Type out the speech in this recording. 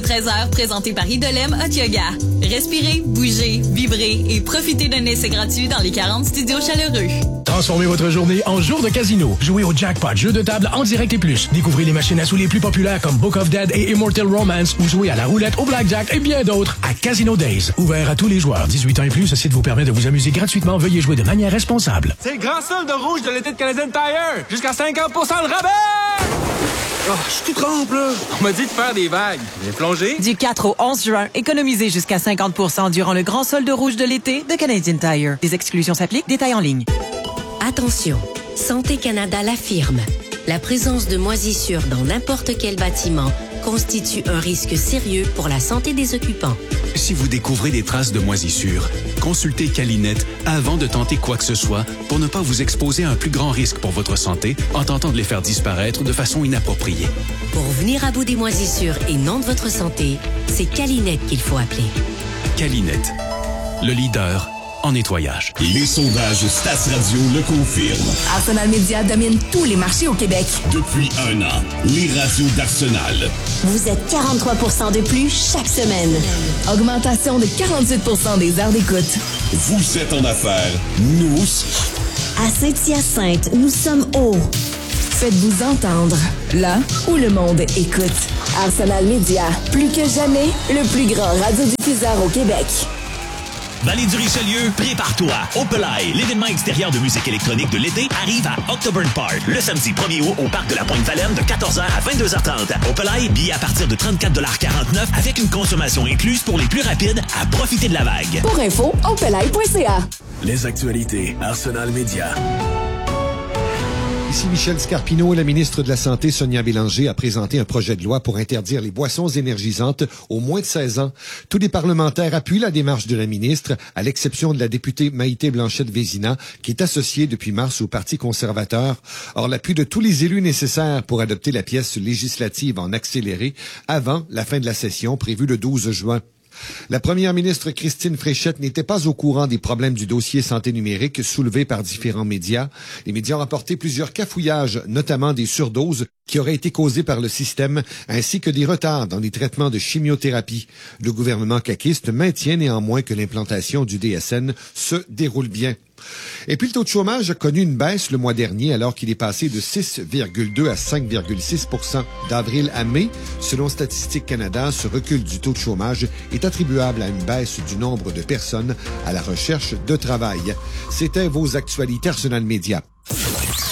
13h, présenté par Idolem Hot Yoga. Respirez, bougez, vibrez et profitez d'un essai gratuit dans les 40 studios chaleureux. Transformez votre journée en jour de casino. Jouez au jackpot, jeux de table en direct et plus. Découvrez les machines à sous les plus populaires comme Book of Dead et Immortal Romance ou jouez à la roulette, au blackjack et bien d'autres à Casino Days. Ouvert à tous les joueurs. 18 ans et plus, ce site vous permet de vous amuser gratuitement. Veuillez jouer de manière responsable. C'est le grand solde rouge de l'été de Canadian Tire. Jusqu'à 50% de rabais! Oh, je te trompe, là. On m'a dit de faire des vagues. J'ai plongé. Du 4 au 11 juin, économisez jusqu'à 50% durant le grand solde rouge de l'été de Canadian Tire. Des exclusions s'appliquent. Détails en ligne. Attention, Santé Canada l'affirme. La présence de moisissures dans n'importe quel bâtiment constitue un risque sérieux pour la santé des occupants. Si vous découvrez des traces de moisissures, consultez Calinet avant de tenter quoi que ce soit pour ne pas vous exposer à un plus grand risque pour votre santé en tentant de les faire disparaître de façon inappropriée. Pour venir à bout des moisissures et non de votre santé, c'est Calinet qu'il faut appeler. Calinet, le leader en nettoyage. Les sondages Stas Radio le confirment. Arsenal Media domine tous les marchés au Québec. Depuis 1 an, les radios d'Arsenal. Vous êtes 43% de plus chaque semaine. Augmentation de 48% des heures d'écoute. Vous êtes en affaires, nous aussi. À Saint-Hyacinthe, nous sommes hauts. Faites-vous entendre, là où le monde écoute. Arsenal Media, plus que jamais, le plus grand radiodiffuseur au Québec. Vallée du Richelieu, prépare-toi. Opelay, l'événement extérieur de musique électronique de l'été, arrive à October Park le samedi 1er août au parc de la Pointe-Valenne de 14h à 22h30. Opelay, billets à partir de 34,49$ avec une consommation incluse pour les plus rapides à profiter de la vague. Pour info, opelay.ca. Les actualités, Arsenal Média. Ici Michel Scarpino. La ministre de la Santé, Sonia Bélanger, a présenté un projet de loi pour interdire les boissons énergisantes aux moins de 16 ans. Tous les parlementaires appuient la démarche de la ministre, à l'exception de la députée Maïté Blanchette-Vézina, qui est associée depuis mars au Parti conservateur. Or, l'appui de tous les élus nécessaires pour adopter la pièce législative en accéléré avant la fin de la session prévue le 12 juin. La première ministre Christine Fréchette n'était pas au courant des problèmes du dossier santé numérique soulevés par différents médias. Les médias ont rapporté plusieurs cafouillages, notamment des surdoses qui auraient été causées par le système, ainsi que des retards dans les traitements de chimiothérapie. Le gouvernement caquiste maintient néanmoins que l'implantation du DSN se déroule bien. Et puis le taux de chômage a connu une baisse le mois dernier alors qu'il est passé de 6,2 à 5,6% d'avril à mai. Selon Statistique Canada, ce recul du taux de chômage est attribuable à une baisse du nombre de personnes à la recherche de travail. C'était vos actualités Arsenal Média.